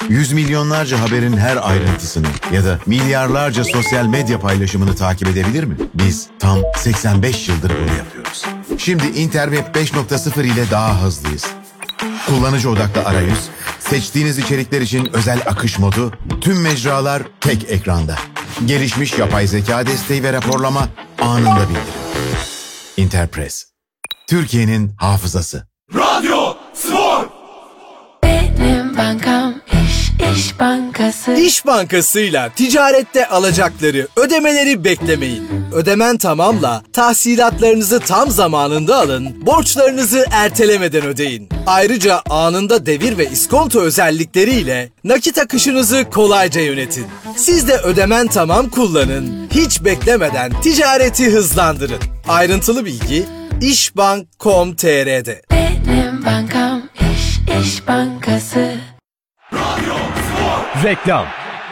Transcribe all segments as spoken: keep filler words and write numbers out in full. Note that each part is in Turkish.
Yüz milyonlarca haberin her ayrıntısını ya da milyarlarca sosyal medya paylaşımını takip edebilir mi? Biz tam seksen beş yıldır bunu yapıyoruz. Şimdi Interweb beş nokta sıfır ile daha hızlıyız. Kullanıcı odaklı arayüz, seçtiğiniz içerikler için özel akış modu, tüm mecralar tek ekranda. Gelişmiş yapay zeka desteği ve raporlama anında bildirim. Interpress, Türkiye'nin hafızası. Radyo Spor. Benim bankam İş, İş Bankası. İş Bankası'yla ticarette alacakları, ödemeleri beklemeyin. Ödemen tamamla tahsilatlarınızı tam zamanında alın, borçlarınızı ertelemeden ödeyin. Ayrıca anında devir ve iskonto özellikleriyle nakit akışınızı kolayca yönetin. Siz de ödemen tamam kullanın, hiç beklemeden ticareti hızlandırın. Ayrıntılı bilgi işbank nokta com nokta tr'de. Benim bankam İş, İş Bankası. Radyo Spor. Reklam.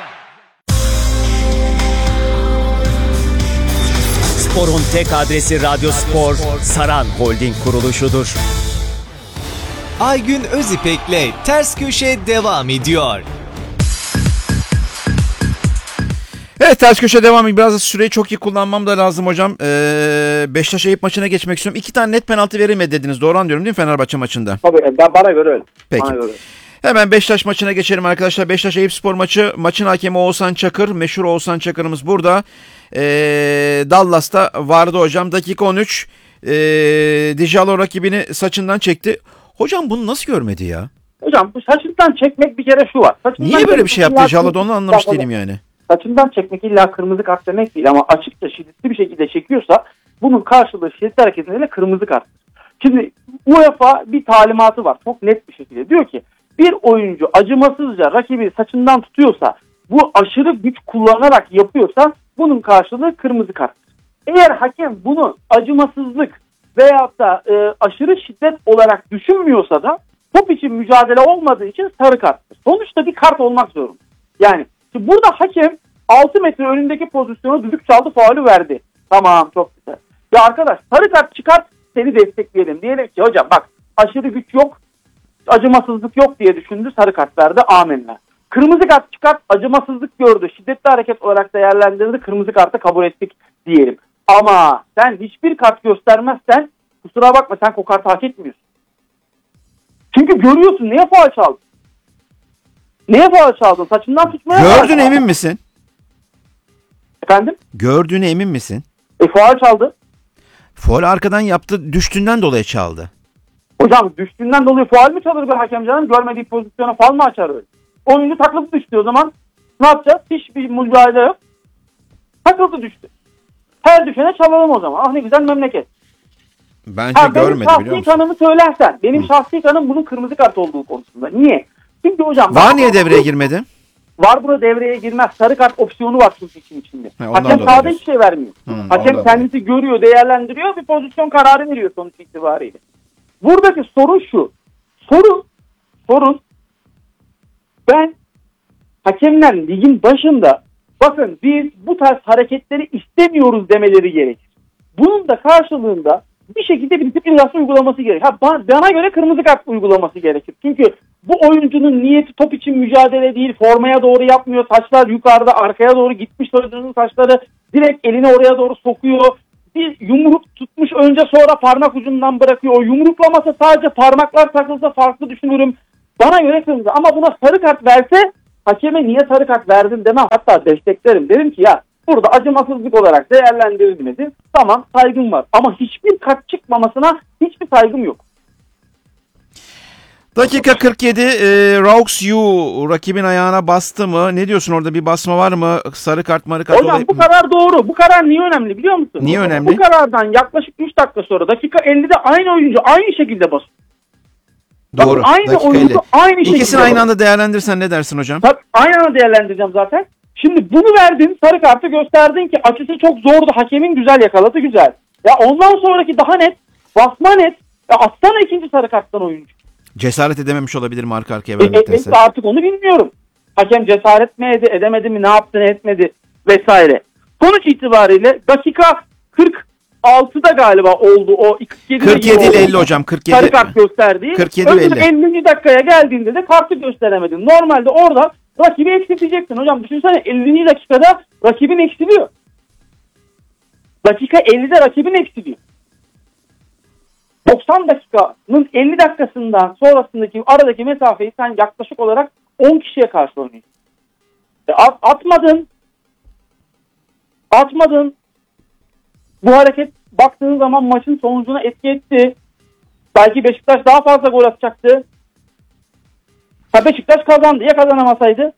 Spor'un tek adresi Radyo Spor, Saran Holding kuruluşudur. Aygün Özipek'le Ters Köşe devam ediyor. Evet, Ters Köşe devam ediyor. Biraz da süreyi çok iyi kullanmam da lazım hocam. Ee, Beşiktaş Eyüp maçına geçmek istiyorum. İki tane net penaltı verilmedi dediniz. Doğru anlıyorum değil mi Fenerbahçe maçında? Tabii ben, bana göre öyle. Peki. Bana göre. Hemen Beşiktaş maçına geçelim arkadaşlar. Beşiktaş Eyüpspor maçı. Maçın hakemi Oğuzhan Çakır. Meşhur Oğuzhan Çakır'ımız burada. Ee, Dallas'ta vardı hocam. Dakika on üç. Ee, Dijalo rakibini saçından çekti. Hocam bunu nasıl görmedi ya? Hocam bu saçından çekmek bir kere şu var. Saçından Niye böyle bir şey yaptı Dijalo da onu anlamış Ya, değilim yani. Saçından çekmek illa kırmızı kart demek değil ama açıkça şiddetli bir şekilde çekiyorsa bunun karşılığı şiddetli hareketiyle kırmızı kart. Şimdi UEFA bir talimatı var çok net bir şekilde. Diyor ki bir oyuncu acımasızca rakibi saçından tutuyorsa, bu aşırı güç kullanarak yapıyorsa bunun karşılığı kırmızı kart. Eğer hakem bunu acımasızlık veyahut da e, aşırı şiddet olarak düşünmüyorsa da top için mücadele olmadığı için sarı karttır. Sonuçta bir kart olmak zorunda. Yani şimdi burada hakem altı metre önündeki pozisyonu düdük çaldı, faulü verdi. Tamam, çok güzel. Ya arkadaş sarı kart çıkart, seni destekleyelim. Diyelim ki hocam bak aşırı güç yok, acımasızlık yok diye düşündü, sarı kart verdi, amenna. Kırmızı kart çıkart, acımasızlık gördü, şiddetli hareket olarak değerlendirdi, kırmızı kartı kabul ettik diyelim. Ama sen hiçbir kart göstermezsen kusura bakma, sen o kartı hak etmiyorsun. Çünkü görüyorsun neye faul çaldın. Neye faul çaldın? Saçından tutmaya. Gördün, emin misin? Efendim? Gördüğüne emin misin? E faul çaldı. Faul arkadan yaptı, düştüğünden dolayı çaldı. Hocam düştüğünden dolayı faul mü çalır bir hakem canım? Görmediği pozisyona faul mı açar öyle? Oyuncu takıldı düştü, o zaman ne yapacağız? Hiçbir mücadele yok. Takıldı düştü. Her düşene çalalım o zaman. Ah ne güzel memleket. Bence ha, görmedi biliyor musun? benim şahsi kanımı söylersen, benim şahsi kanım bunun kırmızı kart olduğu konusunda. Niye? Çünkü hocam... Var niye devreye girmedi? Var, buna devreye girmez. Sarı kart opsiyonu var çünkü için içinde. He, hakem sahada hiçbir şey vermiyor. Hmm, hakem kendisi dolayı. Görüyor, değerlendiriyor, bir pozisyon kararı veriyor sonuç itibariyle. Buradaki sorun şu. Sorun, sorun ben hakemler ligin başında bakın biz bu tarz hareketleri istemiyoruz demeleri gerekir. Bunun da karşılığında bir şekilde bir disiplinasyon uygulaması gerekir. Ha, bana göre kırmızı kart uygulaması gerekir. Çünkü bu oyuncunun niyeti top için mücadele değil, formaya doğru yapmıyor. Saçlar yukarıda, arkaya doğru gitmiş, oyuncunun saçları direkt elini oraya doğru sokuyor. Bir yumruk tutmuş önce, sonra parmak ucundan bırakıyor. O yumruklaması sadece parmaklar takılsa farklı düşünürüm. Bana göre kırmızı, ama buna sarı kart verse hakeme niye sarı kart verdin demem. Hatta desteklerim. Derim ki ya burada acımasızlık olarak değerlendirilmedi. Tamam, saygım var. Ama hiçbir kart çıkmamasına hiçbir saygım yok. Dakika kırk yedi. E, Raux Yu rakibin ayağına bastı mı? Ne diyorsun, orada bir basma var mı? Sarı kart marı kart. Hocam bu karar doğru. Bu karar niye önemli biliyor musun? Niye önemli? Bu karardan yaklaşık üç dakika sonra dakika ellide aynı oyuncu aynı şekilde basıyor. Doğru. Bakın, aynı oyuncu elli. aynı şekilde. İkisini aynı anda değerlendirsen ne dersin hocam? Tabii, aynı anda değerlendireceğim zaten. Şimdi bunu verdin, sarı kartı gösterdin ki açısı çok zordu. Hakemin güzel yakaladı, güzel. Ya ondan sonraki daha net, basma net. Ya atsana ikinci sarı karttan oyuncu. Cesaret edememiş olabilir mi arka arkaya E, vermektense? e, artık onu bilmiyorum. Hakem cesaret mi edi, edemedi mi, ne yaptı ne etmedi vesaire. Sonuç itibariyle dakika kırk altıda galiba oldu o kırk yedi kırk yedi ile elli hocam. kırk yedi. Sarı kart gösterdiği. kırk yedi ve elli. ellinci dakikaya geldiğinde de kartı gösteremedin. Normalde orada rakibi eksilteceksin. Hocam düşünsene ellinci dakikada rakibin eksiliyor. Dakika ellide rakibin eksiliyor. doksan dakikanın elli dakikasından sonrasındaki aradaki mesafeyi sen yaklaşık olarak on kişiye karşı oynuyorsun. E, atmadın. Atmadın. Bu hareket baktığın zaman maçın sonucuna etki etti. Belki Beşiktaş daha fazla gol atacaktı. Ha Beşiktaş kazandı. Ya kazanamasaydı?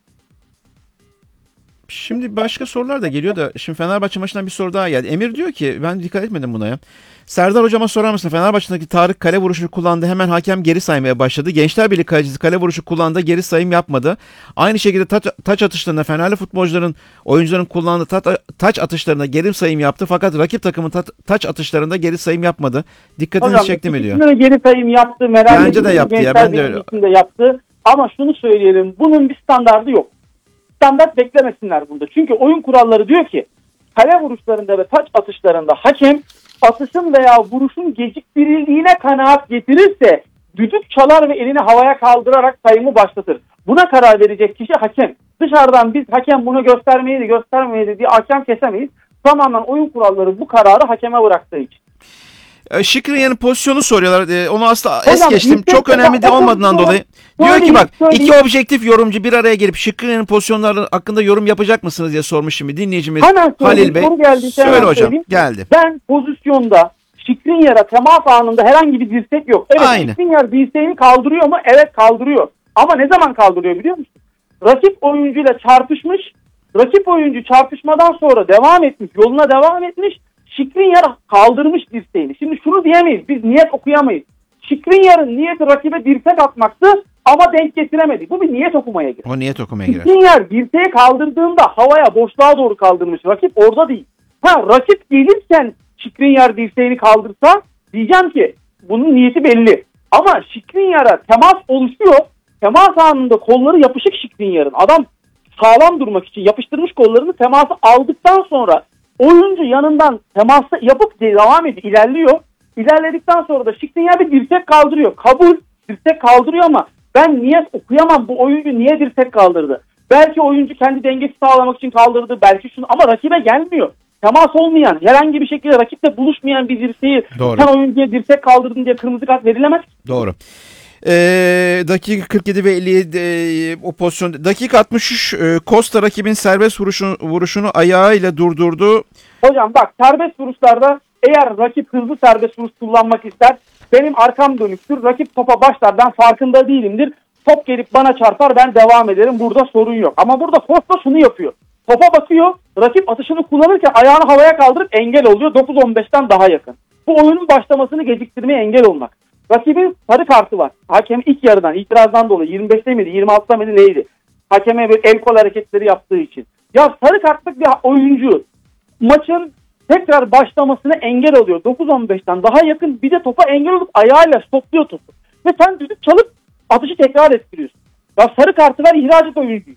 Şimdi başka sorular da geliyor da şimdi Fenerbahçe maçından bir soru daha geldi. Emir diyor ki ben dikkat etmedim buna ya. Serdar hocama sorar mısın? Fenerbahçe'deki Tarık kale vuruşunu kullandı. Hemen hakem geri saymaya başladı. Gençler Birliği kalecisi kale vuruşu kullandı. Geri sayım yapmadı. Aynı şekilde taç, taç atışlarında Fenerli futbolcuların oyuncuların kullandığı taç, taç atışlarında geri sayım yaptı. Fakat rakip takımın ta, taç atışlarında geri sayım yapmadı. Dikkatinizi çekti mi diyor. Geri sayım yaptı. Meral Bence de yaptı ya. Ben de öyle. De yaptı. Ama şunu söyleyelim. Bunun bir standardı yok. Standart beklemesinler bunda. Çünkü oyun kuralları diyor ki kale vuruşlarında ve taç atışlarında hakem atışın veya vuruşun geciktirildiğine kanaat getirirse düdük çalar ve elini havaya kaldırarak sayımı başlatır. Buna karar verecek kişi hakem. Dışarıdan biz hakem bunu göstermeydi göstermeydi diye hakem kesemeyiz. Tamamen oyun kuralları bu kararı hakeme bıraktığı için. Şikrinyar'ın pozisyonu soruyorlar. Ee, onu asla es Hocam, geçtim. Çok önemli de olmadığından dolayı. Diyor ki bak söyleyeyim. iki objektif yorumcu bir araya gelip Şikrinyar'ın pozisyonları hakkında yorum yapacak mısınız diye sormuş şimdi dinleyicimiz Hemen Halil Bey. Soru geldi, Söyle hocam söyleyeyim. geldi. Ben pozisyonda Şikrinyar'a temas anında herhangi bir dirsek yok. Evet Aynı. Şikrinyar dirseğini kaldırıyor mu? Evet kaldırıyor. Ama ne zaman kaldırıyor biliyor musun? Rakip oyuncuyla çarpışmış. Rakip oyuncu çarpışmadan sonra devam etmiş. Yoluna devam etmiş. Şikrinyar kaldırmış dirseğini. Şimdi şunu diyemeyiz. Biz niyet okuyamayız. Şikrinyar'ın niyeti rakibe dirsek atmaktı ama denk getiremedi. Bu bir niyet okumaya girer. O niyet okumaya girer. Şikrinyar dirseği kaldırdığında havaya boşluğa doğru kaldırmış. Rakip orada değil. Ha rakip gelirken Şikrinyar dirseğini kaldırsa diyeceğim ki bunun niyeti belli. Ama Şikrinyar'a temas oluşuyor. Temas anında kolları yapışık Şikrinyar'ın. Adam sağlam durmak için yapıştırmış kollarını, teması aldıktan sonra oyuncu yanından teması yapıp devam ediyor, ilerliyor. İlerledikten sonra da Şikrinyar bir dirsek kaldırıyor. Kabul, dirsek kaldırıyor ama ben niyet okuyamam, bu oyuncu niye dirsek kaldırdı? Belki oyuncu kendi dengesi sağlamak için kaldırdı, belki şunu, ama rakibe gelmiyor. Temas olmayan, herhangi bir şekilde rakiple buluşmayan bir dirseği Doğru. sen oyuncuya dirsek kaldırdın diye kırmızı kart verilemez. Doğru. Ee, dakika kırk yedi ve elli yedi e, o pozisyon. Dakika altmış üç e, Costa rakibin serbest vuruşunu, vuruşunu ayağıyla durdurdu. Hocam bak, serbest vuruşlarda eğer rakip hızlı serbest vuruş kullanmak ister, benim arkam dönüktür, rakip topa başlar, ben farkında değilimdir, top gelip bana çarpar, ben devam ederim, burada sorun yok. Ama burada Costa şunu yapıyor, topa bakıyor, rakip atışını kullanırken ayağını havaya kaldırıp engel oluyor, dokuz on beşten daha yakın. Bu oyunun başlamasını geciktirmeye engel olmak. Rakibin sarı kartı var. Hakem ilk yarıdan, itirazdan dolayı yirmi beşte miydi, yirmi altıda mıydı neydi? Hakeme bir el kol hareketleri yaptığı için. Ya sarı kartlık bir oyuncu maçın tekrar başlamasına engel oluyor. dokuz on beşten daha yakın, bir de topa engel olup ayağıyla stopluyor topu. Ve sen düdük çalıp atışı tekrar ettiriyorsun. Ya sarı kartı ver, ihraç et oyuncuyu.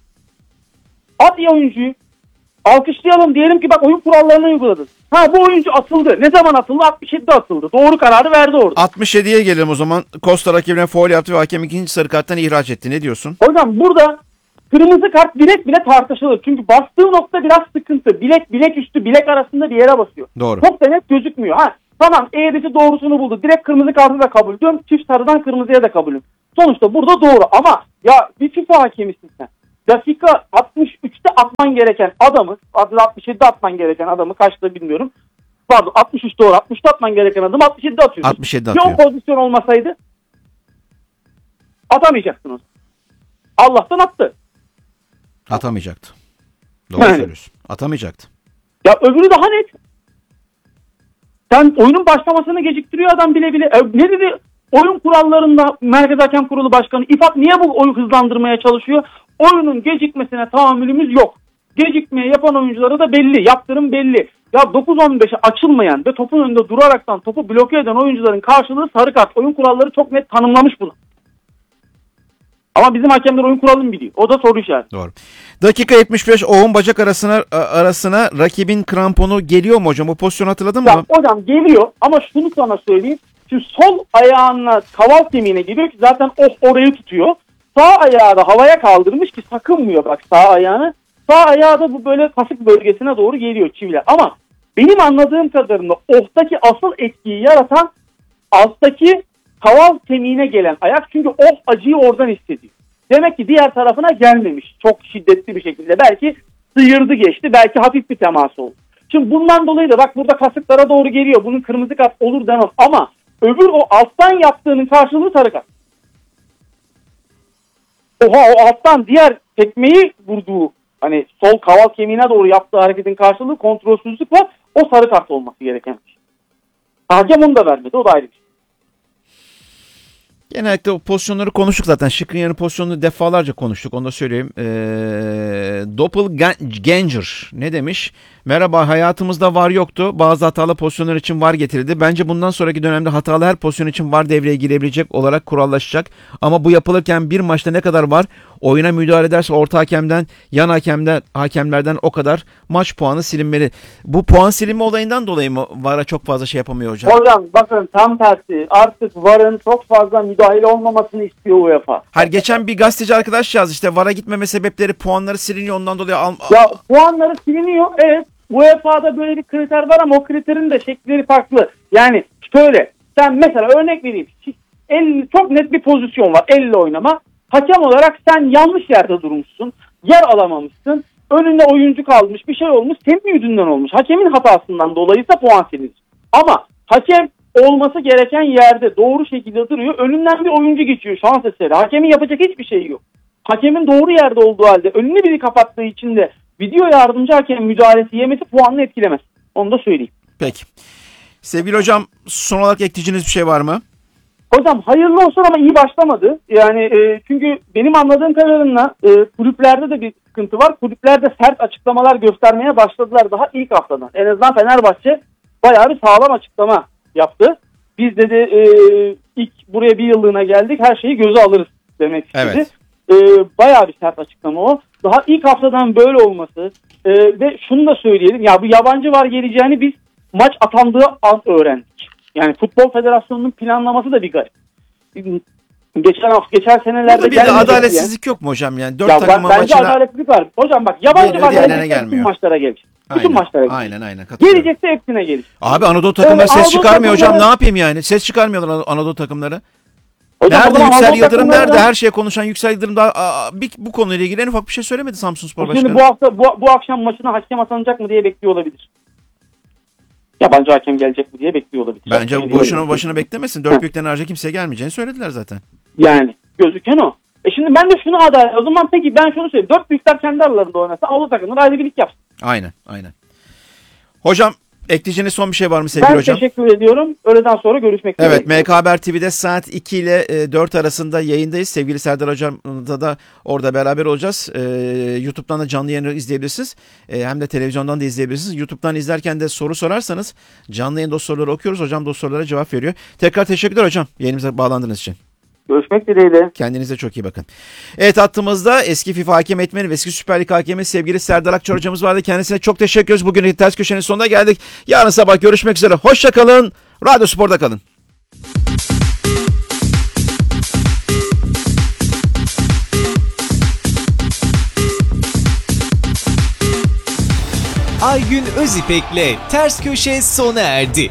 At ya oyuncuyu. Alkışlayalım, diyelim ki bak oyun kurallarını uyguladın. Ha bu oyuncu atıldı. Ne zaman atıldı? altmış yedide atıldı. Doğru kararı verdi orada. altmış yediye gelelim o zaman. Costa rakibine faul yaptı ve hakem ikinci sarı karttan ihraç etti. Ne diyorsun? Hocam burada kırmızı kart bilek bile tartışılır. Çünkü bastığı nokta biraz sıkıntı. Bilek bilek üstü bilek arasında bir yere basıyor. Doğru. Çok da net gözükmüyor. Ha tamam, eğrisi doğrusunu buldu. Direkt kırmızı kartı da kabul ediyorum. Çift sarıdan kırmızıya da kabulüm. Sonuçta burada doğru ama ya bir FIFA hakemisin sen. Dakika altmış üçte atman gereken adamı, altmış yedide atman gereken adamı, kaçta bilmiyorum. Pardon, altmış üç doğru, altmışta atman gereken adamı altmış yedide atıyorsun. altmış yedide Bir atıyor. o pozisyon olmasaydı atamayacaksın onu. Allah'tan attı. Atamayacaktı. Doğru Yani. söylüyorsun. Atamayacaktı. Ya öbürü daha net. Sen oyunun başlamasını geciktiriyor adam bile bile. E, ne dedi oyun kurallarında Merkez Hakem Kurulu Başkanı İFAD niye bu oyunu hızlandırmaya çalışıyor? Oyunun gecikmesine tahammülümüz yok. Gecikmeye yapan oyunculara da belli. Yaptırım belli. Ya dokuz on beşe açılmayan ve topun önünde duraraktan topu bloke eden oyuncuların karşılığı sarı kart. Oyun kuralları çok net tanımlamış bunu. Ama bizim hakemler oyun kuralını biliyor. O da soru işareti. Doğru. Dakika yetmiş beş Oğun bacak arasına arasına rakibin kramponu geliyor mu hocam? O pozisyonu hatırladın mı? Ya hocam geliyor ama şunu sana söyleyeyim. Şimdi sol ayağına kaval kemiğine geliyor ki zaten oh orayı tutuyor. Sağ ayağı da havaya kaldırmış ki sakınmıyor bak sağ ayağını. Sağ ayağı da bu böyle kasık bölgesine doğru geliyor çiviler. Ama benim anladığım kadarıyla ohtaki asıl etkiyi yaratan alttaki kaval kemiğine gelen ayak. Çünkü oh acıyı oradan hissediyor. Demek ki diğer tarafına gelmemiş. Çok şiddetli bir şekilde. Belki sıyırdı geçti. Belki hafif bir temas oldu. Şimdi bundan dolayı da bak burada kasıklara doğru geliyor. Bunun kırmızı kart olur demem. Ama öbür o alttan yaptığının karşılığı sarı kart. Oha o alttan diğer tekmeyi vurduğu hani sol kaval kemiğine doğru yaptığı hareketin karşılığı kontrolsüzlük var. O sarı kart olması gereken bir şey. Hakem onu da vermedi. O da ayrı bir şey. Genellikle o pozisyonları konuştuk zaten. Skriniar'ın pozisyonunu defalarca konuştuk. Onu da söyleyeyim. Ee, Doppelganger ne demiş? Merhaba, hayatımızda VAR yoktu. Bazı hatalı pozisyonlar için VAR getirildi. Bence bundan sonraki dönemde hatalı her pozisyon için VAR devreye girebilecek olarak kurallaşacak. Ama bu yapılırken bir maçta ne kadar VAR oyuna müdahale ederse orta hakemden, yan hakemden, hakemlerden o kadar maç puanı silinmeli. Bu puan silinme olayından dolayı mı VAR'a çok fazla şey yapamıyor hocam? Hocam bakın tam tersi. Artık VAR'ın çok fazla müdahale olmamasını istiyor UEFA. Hayır, geçen bir gazeteci arkadaş yazdı işte VAR'a gitmeme sebepleri puanları siliniyor ondan dolayı. Al- Ya puanları siliniyor. Evet. UEFA'da böyle bir kriter var ama o kriterin de şekilleri farklı. Yani şöyle sen mesela örnek vereyim. El, çok net bir pozisyon var. Elle oynama. Hakem olarak sen yanlış yerde durmuşsun. Yer alamamışsın. Önünde oyuncu kalmış. Bir şey olmuş. Senin yüzünden olmuş. Hakemin hatasından dolayıysa puan silinir. Ama hakem olması gereken yerde doğru şekilde duruyor. Önünden bir oyuncu geçiyor şans eseri. Hakemin yapacak hiçbir şey yok. Hakemin doğru yerde olduğu halde önünü biri kapattığı için de video yardımcı hakem müdahalesi yemesi puanını etkilemez. Onu da söyleyeyim. Peki. Sevgili hocam, son olarak ekleyeceğiniz bir şey var mı? Hocam hayırlı olsun ama iyi başlamadı. Yani e, çünkü benim anladığım kadarıyla e, kulüplerde de bir sıkıntı var. Kulüplerde sert açıklamalar göstermeye başladılar daha ilk haftadan. En azından Fenerbahçe bayağı bir sağlam açıklama yaptı. Biz dedi e, ilk buraya bir yıllığına geldik, her şeyi göze alırız demek istedi. Evet. E, bayağı bir sert açıklama o. Daha ilk haftadan böyle olması e, ve şunu da söyleyelim, ya bu yabancı var geleceğini biz maç atandığı an öğrendik. Yani Futbol Federasyonu'nun planlaması da bir garip. Geçen hafta, geçen senelerde Burada bir de gelmeyecek adaletsizlik yok mu hocam yani? Dört ya takımın ben, bence maçına... adaletsizlik var. Hocam bak yabancı Geliyor, var diğerlerine gelecekse bütün maçlara gelecek. Bütün Aynen, maçlara gelecek. aynen aynen katılıyorum. Gelecekse hepsine gelecek. Abi Anadolu takımları Evet, ses Anadolu çıkarmıyor hocam, takımları- ne yapayım yani? Ses çıkarmıyorlar An- Anadolu takımları. Hocam, o Nerede zaman Yüksel Anadolu Yıldırım, takımları nerede? da- Her şeye konuşan Yüksel Yıldırım da aa, bir, bu konuyla ilgili en ufak bir şey söylemedi Samsunspor Başkanı. Şimdi bu hafta bu, bu akşam maçına hakem atanacak mı diye bekliyor olabilir. Yabancı hakem gelecek mi diye bekliyor olabilir. Bence Yani bu boşuna olabilir. başına beklemesin. Dört büyükten harca kimseye gelmeyeceğini söylediler zaten. Yani gözüken o. E şimdi ben de şunu adalet. O zaman peki ben şunu söyleyeyim. Dört büyükler kendi aralarında oynasa Anadolu takımları ayrı bir lig yapsın. Aynen aynen. Hocam ekleyeceğiniz son bir şey var mı sevgili Ben hocam? teşekkür ediyorum. Öğleden sonra görüşmek üzere. Evet, M K Haber T V'de saat iki ile dört arasında yayındayız. Sevgili Serdar Hocam'la da orada beraber olacağız. Ee, YouTube'dan da canlı yayını izleyebilirsiniz. Ee, hem de televizyondan da izleyebilirsiniz. YouTube'dan izlerken de soru sorarsanız canlı yayında o soruları okuyoruz. Hocam da o sorulara cevap veriyor. Tekrar teşekkürler hocam yayınımıza bağlandığınız için. Görüşmek dileğiyle. Kendinize çok iyi bakın. Evet, hattımızda eski FIFA hakem etmeni ve eski Süper Lig hakemi sevgili Serdar Akçar hocamız vardı. Kendisine çok teşekkür ediyoruz. Bugün Ters Köşe'nin sonuna geldik. Yarın sabah görüşmek üzere. Hoşça kalın. Radyo Spor'da kalın. Aygün Özipek'le Ters Köşe sona erdi.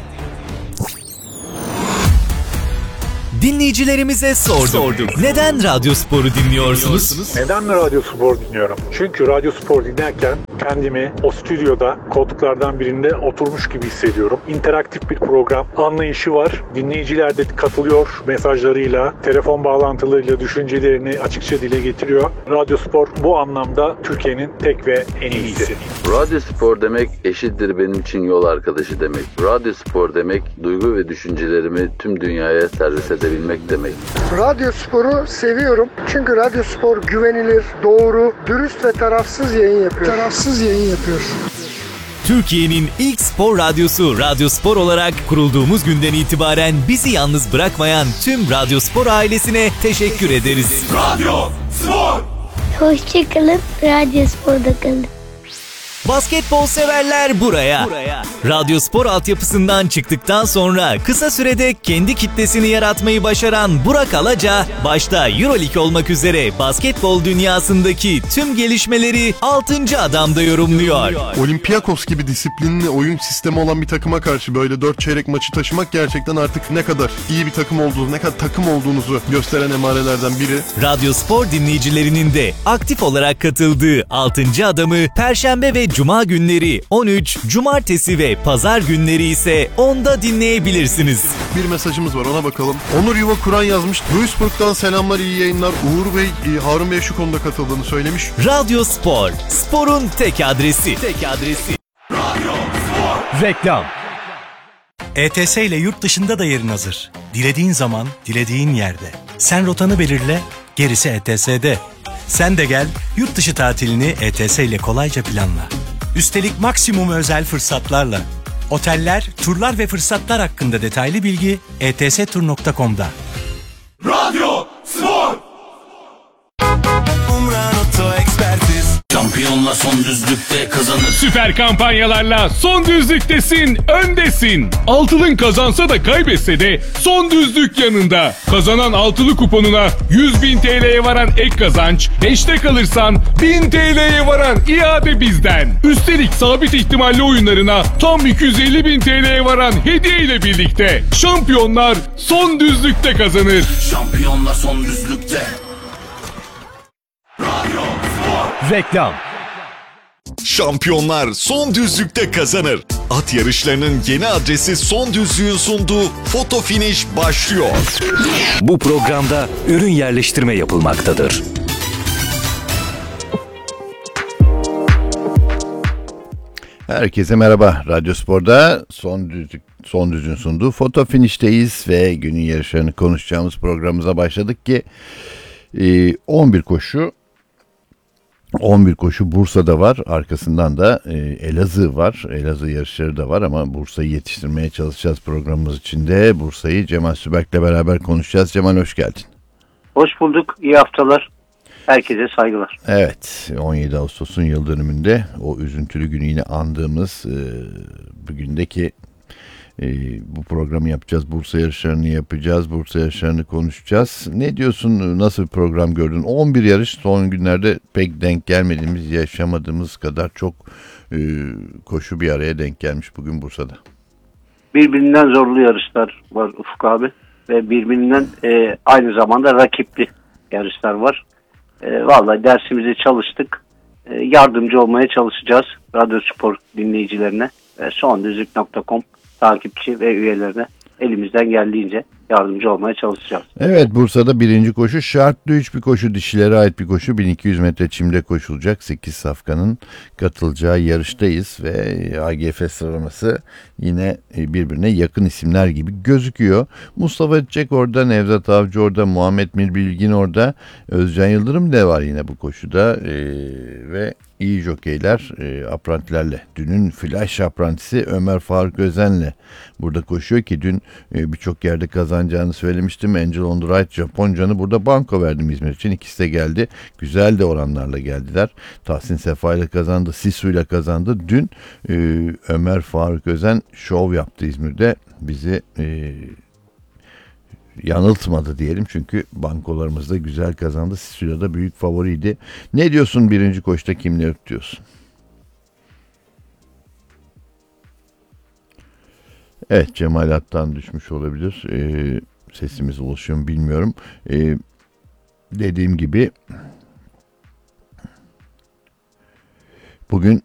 Dinleyicilerimize sorduk. sorduk. Neden Radyospor'u dinliyorsunuz? Neden Radyo Spor dinliyorum? Çünkü Radyo Spor dinlerken kendimi o stüdyoda koltuklardan birinde oturmuş gibi hissediyorum. İnteraktif bir program, anlayışı var. Dinleyiciler de katılıyor mesajlarıyla, telefon bağlantılarıyla düşüncelerini açıkça dile getiriyor. Radyo Spor bu anlamda Türkiye'nin tek ve en iyisi. Radyo Spor demek eşittir benim için yol arkadaşı demek. Radyo Spor demek duygu ve düşüncelerimi tüm dünyaya servis edebilmek demek. Radyo Spor'u seviyorum. Çünkü Radyo Spor güvenilir, doğru, dürüst ve tarafsız yayın yapıyor. Tarafsız yayın yapıyor. Türkiye'nin ilk spor radyosu Radyo Spor olarak kurulduğumuz günden itibaren bizi yalnız bırakmayan tüm Radyo Spor ailesine teşekkür ederiz. Radyo Spor. Hoşçakalın, Radyo Spor'da kalın. Basketbol severler buraya. buraya. Radyo Spor altyapısından çıktıktan sonra kısa sürede kendi kitlesini yaratmayı başaran Burak Alaca, başta EuroLeague olmak üzere basketbol dünyasındaki tüm gelişmeleri altıncı adamda yorumluyor. Olympiakos gibi disiplinli oyun sistemi olan bir takıma karşı böyle dört çeyrek maçı taşımak gerçekten artık ne kadar iyi bir takım olduğunu, ne kadar takım olduğunuzu gösteren emarelerden biri. Radyo Spor dinleyicilerinin de aktif olarak katıldığı altıncı adamı Perşembe ve Cuma günleri on üç, Cumartesi ve Pazar günleri ise onda dinleyebilirsiniz. Bir mesajımız var, ona bakalım. Onur Yuva Kur'an yazmış. Duisburg'dan selamlar, iyi yayınlar. Uğur Bey, Harun Bey şu konuda katıldığını söylemiş. Radyo Spor, sporun tek adresi. Tek adresi. Radyo Spor. Reklam. E T S ile yurt dışında da yerin hazır. Dilediğin zaman, dilediğin yerde. Sen rotanı belirle, gerisi E T S'de. Sen de gel, yurt dışı tatilini E T S ile kolayca planla. Üstelik maksimum özel fırsatlarla. Oteller, turlar ve fırsatlar hakkında detaylı bilgi e t s tur nokta com'da. Radyo Spor. Şampiyonla son düzlükte kazanır. Süper kampanyalarla son düzlüktesin, öndesin. Altılın kazansa da kaybetse de son düzlük yanında. Kazanan altılı kuponuna yüz bin T L'ye varan ek kazanç, beşte kalırsan bin T L'ye varan iade bizden. Üstelik sabit ihtimalli oyunlarına tam iki yüz elli bin T L'ye varan hediye ile birlikte. Şampiyonlar son düzlükte kazanır. Şampiyonla son düzlükte. Radyo Spor. Reklam. Şampiyonlar son düzlükte kazanır. At yarışlarının yeni adresi Son Düzlük'ün sunduğu Foto Finish başlıyor. Bu programda ürün yerleştirme yapılmaktadır. Herkese merhaba. Radyo Spor'da Son Düzlük Son Düzlük'ün sunduğu Foto Finish'teyiz ve günün yarışlarını konuşacağımız programımıza başladık ki on bir koşu on bir koşu Bursa'da var. Arkasından da e, Elazığ var. Elazığ yarışları da var ama Bursa'yı yetiştirmeye çalışacağız programımız içinde. Bursa'yı Cemal Süberk'le beraber konuşacağız. Cemal hoş geldin. Hoş bulduk. İyi haftalar. Herkese saygılar. Evet, on yedi Ağustos'un yıl dönümünde o üzüntülü günü yine andığımız e, bugündeki e, bu programı yapacağız. Bursa yarışlarını yapacağız. Bursa yarışlarını konuşacağız. Ne diyorsun? Nasıl bir program gördün? on bir yarış son günlerde pek denk gelmediğimiz, yaşamadığımız kadar çok e, koşu bir araya denk gelmiş bugün Bursa'da. Birbirinden zorlu yarışlar var Ufuk abi ve birbirinden e, aynı zamanda rakipli yarışlar var. E, vallahi dersimizi çalıştık. E, yardımcı olmaya çalışacağız Radyo Spor dinleyicilerine. E, son düzlük nokta com takipçi ve üyelerine elimizden geldiğince yardımcı olmaya çalışacağız. Evet, Bursa'da birinci koşu şartlı üç bir koşu, dişilere ait bir koşu. bin iki yüz metre çimde koşulacak. sekiz safkanın katılacağı yarıştayız ve A G F sıralaması yine birbirine yakın isimler gibi gözüküyor. Mustafa Çiçek orada, Nevzat Avcı orada, Muhammed Mir Bilgin orada, Özcan Yıldırım da var yine bu koşuda ee, ve iyi jokeyler e, aprantilerle. Dünün flash aprantisi Ömer Faruk Özen'le burada koşuyor ki dün e, birçok yerde kazanacağını söylemiştim. Angel on the Right Japoncan'ı burada banko verdim İzmir için. İkisi de geldi. Güzel de oranlarla geldiler. Tahsin Sefa ile kazandı. Sisu ile kazandı. Dün e, Ömer Faruk Özen şov yaptı İzmir'de. Bizi e, yanıltmadı diyelim çünkü bankolarımız da güzel kazandı. Sisu'yla da büyük favoriydi. Ne diyorsun birinci koşta kimleri tutuyorsun? Evet, Cemal hattan düşmüş olabilir. Ee, sesimiz ulaşıyor mu bilmiyorum. Ee, dediğim gibi bugün